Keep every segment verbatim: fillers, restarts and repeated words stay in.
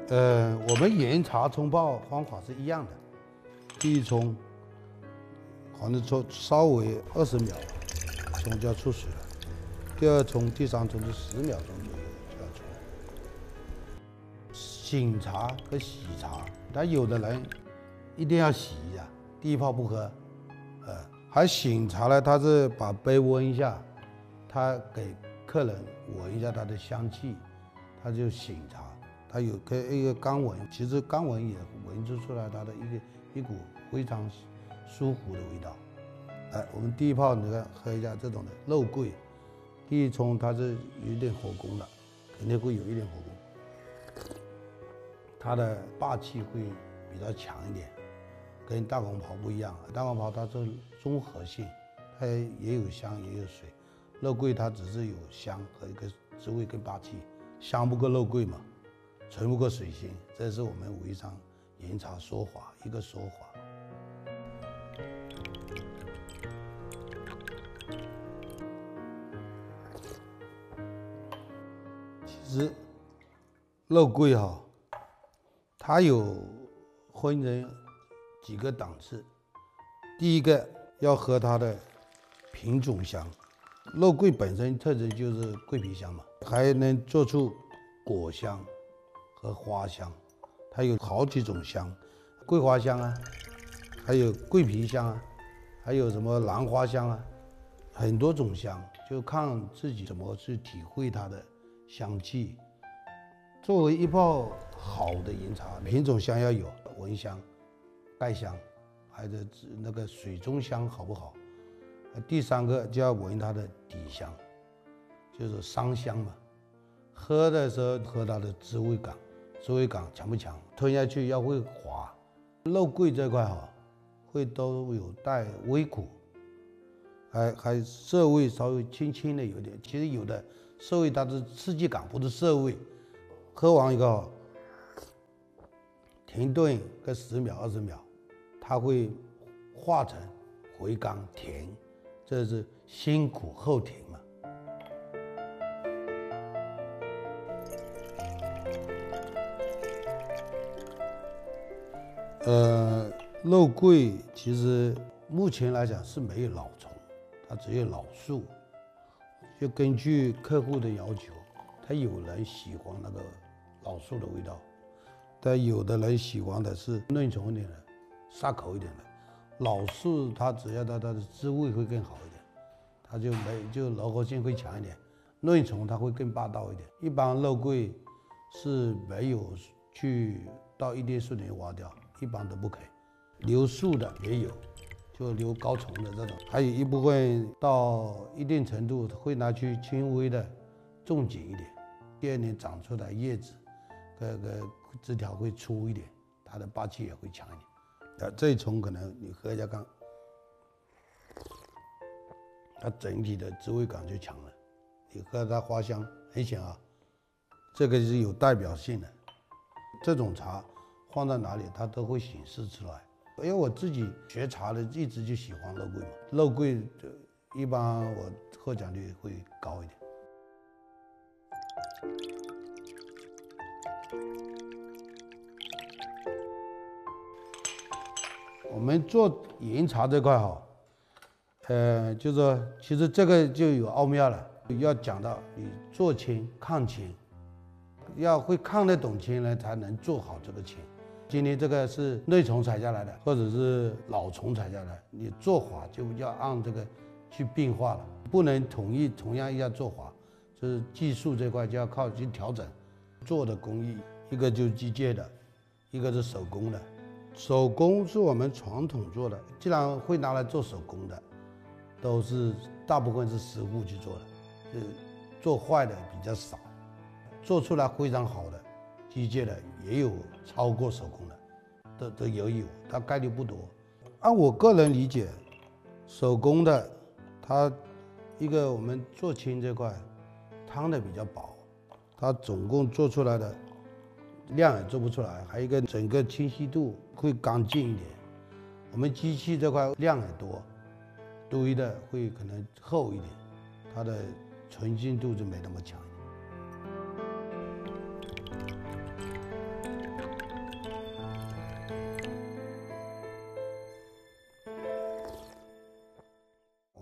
呃，我们研茶冲泡方法是一样的，第一冲，好像冲稍微二十秒，冲就要出水了；第二冲、第三冲是十秒钟左右就要出来。醒茶和洗茶，但有的人一定要洗一下，第一泡不喝，呃，还醒茶呢，他是把杯温一下，他给客人闻一下它的香气，他就醒茶。它有个一个干闻，其实干闻也闻出出来它的一个一股非常舒服的味道。哎，我们第一泡你看喝一下这种的肉桂，第一冲它是有一点火攻的，肯定会有一点火攻，它的霸气会比较强一点，跟大红袍不一样。大红袍它是综合性，它也有香也有水，肉桂它只是有香和一个滋味跟霸气，香不过肉桂嘛。纯不过水性，这是我们武夷山岩茶说法一个说法。其实肉桂哈，它有分成几个档次。第一个要喝它的品种香，肉桂本身特征就是桂皮香嘛，还能做出果香和花香，它有好几种香，桂花香啊，还有桂皮香啊，还有什么兰花香啊，很多种香，就看自己怎么去体会它的香气。作为一泡好的岩茶，品种香要有，闻香、盖香，还有那个水中香好不好？第三个就要闻它的底香，就是桑香嘛。喝的时候喝它的滋味感。滋味感强不强？吞下去要会滑。肉桂这块哈，会都有带微苦，还还涩味稍微轻轻的有点。其实有的涩味它是刺激感，不是涩味。喝完以后，停顿个十秒二十秒，它会化成回甘甜，这是先苦后甜嘛。呃，肉桂其实目前来讲是没有老虫，它只有老树。就根据客户的要求，他有人喜欢那个老树的味道，但有的人喜欢的是嫩虫一点的、沙口一点的。老树它只要它它的滋味会更好一点，它就没就柔和性会强一点。嫩虫它会更霸道一点。一般肉桂是没有去到一定树林挖掉。一般都不可以，留树的也有，就留高虫的这种，还有一部分到一定程度会拿去轻微的种紧一点，第二年长出来叶子，这个枝条会粗一点，它的霸气也会强一点。啊，这一丛可能你喝一下看，它整体的滋味感就强了。你喝它花香很显啊，这个是有代表性的，这种茶。放在哪里，它都会显示出来。因为我自己学茶的，一直就喜欢肉桂嘛，肉桂一般我获奖率会高一点。我们做岩茶这块哈，呃，就是说，其实这个就有奥妙了，要讲到你做青看青，要会看得懂青呢，才能做好这个青。今天这个是嫩虫采下来的，或者是老虫采下来，你做法就要按这个去变化了，不能统一同样一样做法，就是技术这块就要靠去调整。做的工艺，一个就是机械的，一个是手工的。手工是我们传统做的，既然会拿来做手工的，都是大部分是师傅去做的，是做坏的比较少，做出来非常好的。机械的也有超过手工的，都都有有，它概率不多。按我个人理解，手工的，它一个我们做青这块，汤的比较薄，它总共做出来的量也做不出来，还有一个整个清晰度会干净一点。我们机器这块量也多，堆的会可能厚一点，它的纯净度就没那么强。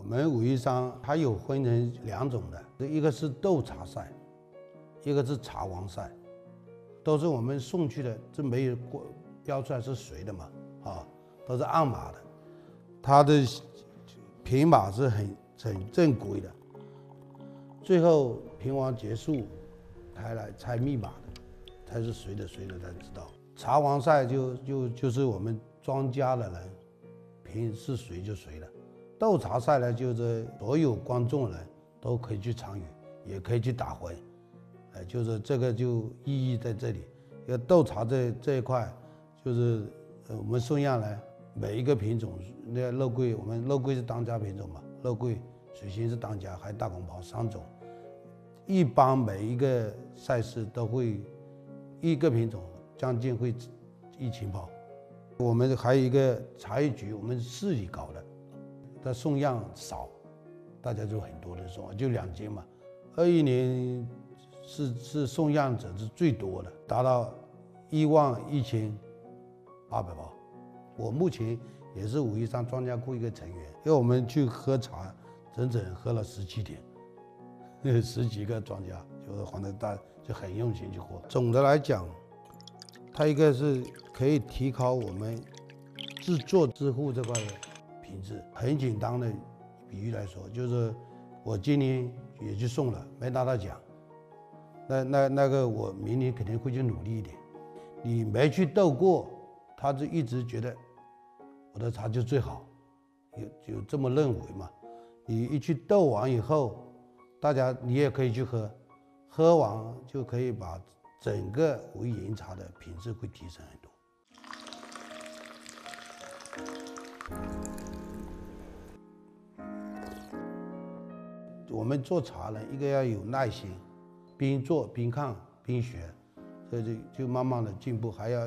们武夷山它有分成两种的，一个是斗茶赛，一个是茶王赛，都是我们送去的，这没有过标出来是谁的嘛，啊，都是按码的，它的品码是很很正规的，最后评完结束才来猜密码的，才是谁的谁的才知道。茶王赛就就就是我们庄家的人评是谁就谁了。斗茶赛呢，就是所有观众人都可以去参与，也可以去打分，哎，就是这个就意义在这里。因为斗茶这这一块，就是呃我们送样呢，每一个品种，那个肉桂，我们肉桂是当家品种嘛，肉桂、水仙是当家，还有大红袍三种。一般每一个赛事都会一个品种将近会一起跑。我们还有一个茶艺局，我们市里搞的。它送样少，大家就很多人送，就两斤嘛。二一年是是送样者是最多的，达到一万一千八百包。我目前也是武夷山庄家库一个成员，因为我们去喝茶，整整喝了十七天，十几个庄家，就是黄德大就很用心去喝。总的来讲，它一个是可以提高我们制作制护这块的品质。很简单的比喻来说，就是我今年也去送了，没拿到奖，那那那个我明年肯定会去努力一点。你没去斗过，他就一直觉得我的茶就最好，有有这么认为嘛？你一去斗完以后，大家你也可以去喝，喝完就可以把整个武夷岩茶的品质会提升很多。我们做茶呢，一个要有耐心，边做边看边学，所以就就慢慢的进步，还要